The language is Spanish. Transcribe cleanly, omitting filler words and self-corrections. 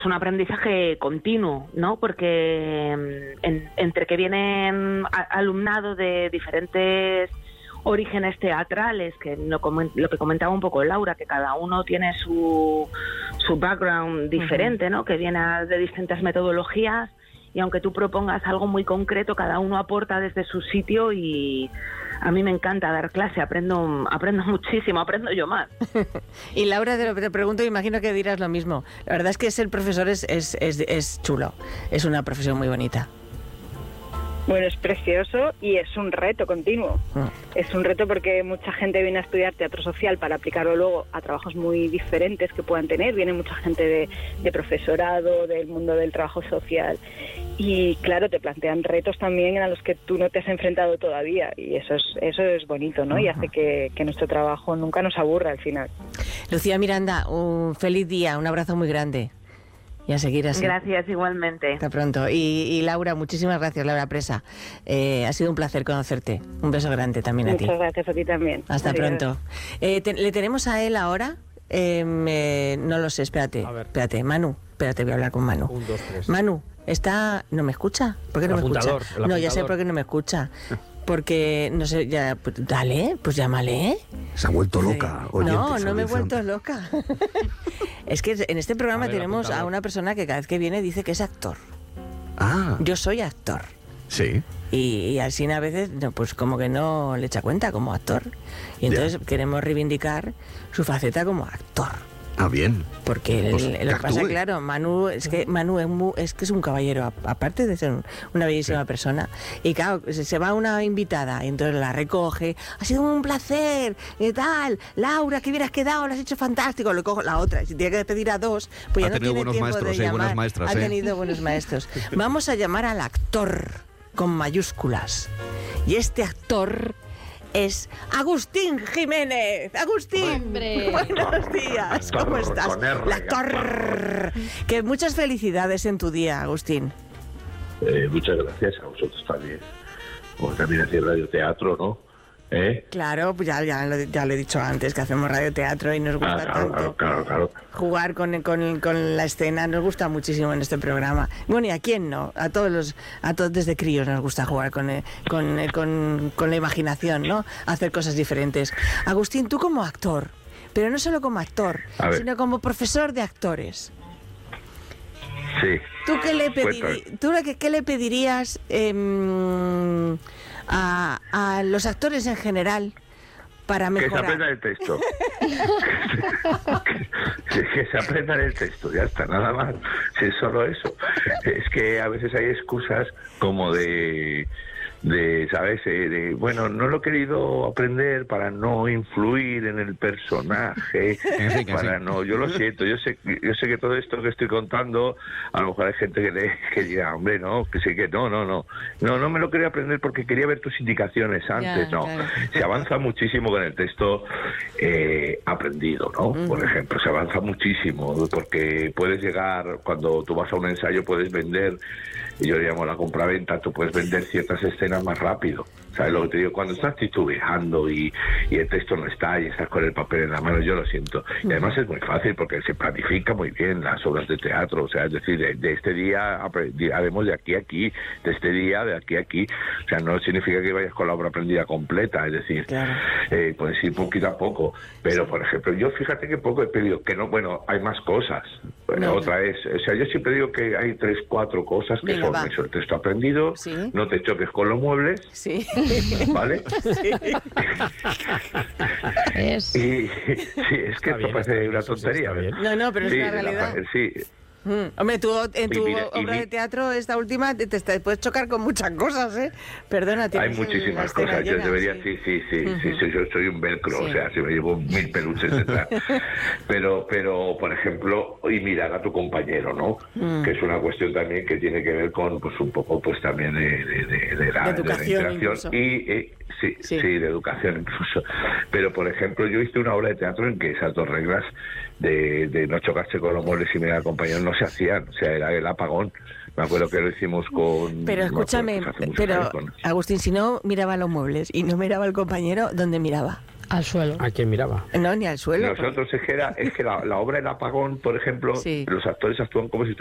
un aprendizaje continuo, ¿no? Porque entre que vienen alumnado de diferentes orígenes teatrales, que lo que comentaba un poco Laura, que cada uno tiene su background diferente, ¿no? Que viene de distintas metodologías, y aunque tú propongas algo muy concreto, cada uno aporta desde su sitio, y a mí me encanta dar clase, aprendo muchísimo, aprendo yo más. Y Laura, te pregunto, imagino que dirás lo mismo. La verdad es que ser profesor es chulo, es una profesión muy bonita. Bueno, es precioso y es un reto continuo. Es un reto porque mucha gente viene a estudiar teatro social para aplicarlo luego a trabajos muy diferentes que puedan tener. Viene mucha gente de profesorado, del mundo del trabajo social. Y claro, te plantean retos también a los que tú no te has enfrentado todavía. Y eso es bonito, ¿no? Y hace que nuestro trabajo nunca nos aburra al final. Lucía Miranda, un feliz día, un abrazo muy grande. Y a seguir así. Gracias, igualmente. Hasta pronto. Y Laura, muchísimas gracias, Laura Presa. Ha sido un placer conocerte. Un beso grande también a ti. Muchas gracias a ti también. Hasta pronto. ¿Le tenemos a él ahora? No lo sé, espérate. Manu, voy a hablar con Manu. 1, 2, 3. Manu, ¿no me escucha? ¿Por qué no me escucha? No, ya sé por qué no me escucha. Porque, no sé, ya, pues, dale, pues llámale. Se ha vuelto loca. No me he vuelto loca. Es que en este programa tenemos a una persona que cada vez que viene dice que es actor. Ah. Yo soy actor. Sí. Y así a veces, pues como que no le echa cuenta como actor. Y entonces queremos reivindicar su faceta como actor. Ah, bien. Porque Pues lo que pasa, claro, Manu es que es un caballero, aparte de ser una bellísima persona. Y claro, se va una invitada, y entonces la recoge. Ha sido un placer, ¿qué tal? Laura, que hubieras quedado, lo has hecho fantástico. Le cojo la otra, y si tiene que pedir a dos, pues ya no tiene tiempo de llamar. Buenas maestras, ha tenido buenos maestros. Vamos a llamar al actor con mayúsculas. Y este actor es Agustín Jiménez. Agustín, ¡Hombre! Buenos días, ¿cómo estás? El actor. Que muchas felicidades en tu día, Agustín. Muchas gracias a vosotros también. Como también hacéis radioteatro, ¿no? Claro, pues ya lo he dicho antes, que hacemos radioteatro y nos gusta tanto. Claro. Jugar con la escena, nos gusta muchísimo en este programa. Bueno, ¿y a quién no? A todos desde críos nos gusta jugar con la imaginación, ¿no? Hacer cosas diferentes. Agustín, tú como actor, pero no solo como actor, sino como profesor de actores. Sí. ¿Tú qué le pedirías a los actores en general para mejorar? Que se aprendan el texto. que se aprendan el texto, ya está, nada más. Si es solo eso. Es que a veces hay excusas como de ¿sabes? Bueno, no lo he querido aprender para no influir en el personaje, yo lo siento, yo sé que todo esto que estoy contando, a lo mejor hay gente que diga, hombre, no, que sí que no me lo quería aprender porque quería ver tus indicaciones antes, claro. Se avanza muchísimo con el texto aprendido, ¿no? Por ejemplo, se avanza muchísimo, porque puedes llegar, cuando tú vas a un ensayo, puedes vender, yo le llamo la compraventa, tú puedes vender ciertas escenas más rápido, ¿sabes lo que te digo? Cuando estás titubeando y el texto no está y estás con el papel en la mano, yo lo siento. Y además es muy fácil porque se planifica muy bien las obras de teatro, o sea, es decir, de este día haremos de aquí a aquí, de este día de aquí a aquí, o sea, no significa que vayas con la obra aprendida completa, es decir, claro. Puedes ir poquito a poco, pero por ejemplo, yo fíjate que poco he pedido, que no, bueno, hay más cosas, otra es, o sea, yo siempre digo que hay 3, 4 cosas que son eso, el texto aprendido, no te choques con los muebles, ¿vale? Sí. Y es que esto parece una tontería. No, pero es una realidad. Hombre, tú en tu obra de teatro, esta última, te puedes chocar con muchas cosas, ¿eh? Perdona, hay muchísimas cosas. Yo debería, sí, yo soy un velcro, o sea, si me llevo 1000 peluches detrás. pero, por ejemplo, y mirar a tu compañero, ¿no? Que es una cuestión también que tiene que ver con, pues, un poco, pues, también de la interacción. Sí, de educación incluso. Pero, por ejemplo, yo hice una obra de teatro en que esas 2 reglas de no chocarse con los muebles y mirar al compañero no se hacían, o sea, era el apagón. Me acuerdo que lo hicimos con... Pero escúchame, Agustín, si no miraba los muebles y no miraba al compañero, ¿dónde miraba? Al suelo. ¿A quién miraba? No, ni al suelo. Nosotros es que la obra El Apagón, por ejemplo, Sí. los actores actúan como si